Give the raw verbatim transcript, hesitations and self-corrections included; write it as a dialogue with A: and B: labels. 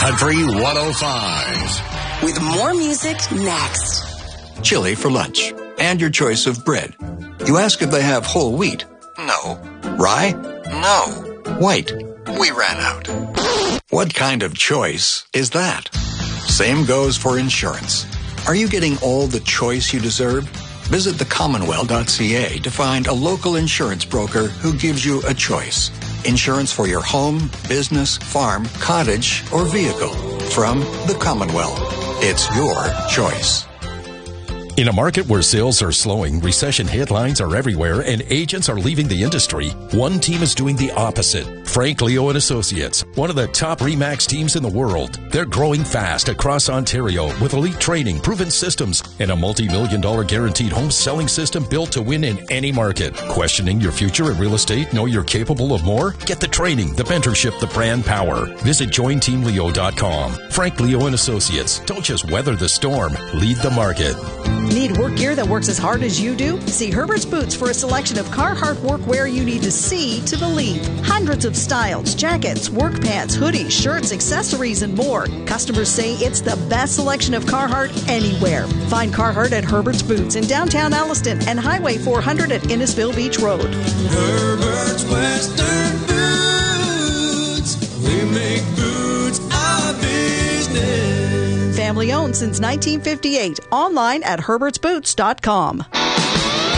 A: Country one oh five.
B: With more music next.
C: Chili for lunch. And your choice of bread. You ask if they have whole wheat. No. Rye? No. White? We ran out. What kind of choice is that? Same goes for insurance. Are you getting all the choice you deserve? Visit the commonwealth dot c a to find a local insurance broker who gives you a choice. Insurance for your home, business, farm, cottage, or vehicle. From the Commonwealth. It's your choice.
D: In a market where sales are slowing, recession headlines are everywhere, and agents are leaving the industry, one team is doing the opposite. Frank Leo and Associates, one of the top RE/MAX teams in the world. They're growing fast across Ontario with elite training, proven systems, and a multi-million dollar guaranteed home selling system built to win in any market. Questioning your future in real estate? Know you're capable of more? Get the training, the mentorship, the brand power. Visit join team leo dot com. Frank Leo and Associates. Don't just weather the storm. Lead the market.
E: Need work gear that works as hard as you do? See Herbert's Boots for a selection of Carhartt workwear you need to see to believe. Hundreds of styles, jackets, work pants, hoodies, shirts, accessories, and more. Customers say it's the best selection of Carhartt anywhere. Find Carhartt at Herbert's Boots in downtown Alliston and Highway four hundred at Innisfil Beach Road.
F: Herbert's Western Boots. We make boots our business.
E: Family owned since nineteen fifty-eight. Online at herberts boots dot com.